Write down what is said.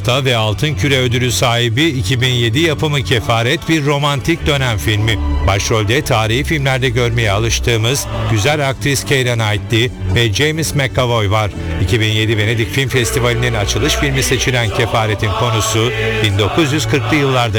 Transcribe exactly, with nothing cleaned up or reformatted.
BAFTA ve Altın Küre ödülü sahibi iki bin yedi yapımı Kefaret bir romantik dönem filmi. Başrolde tarihi filmlerde görmeye alıştığımız güzel aktris Keira Knightley ve James McAvoy var. iki bin yedi Venedik Film Festivali'nin açılış filmi seçilen Kefaret'in konusu bin dokuz yüz kırklı yıllarda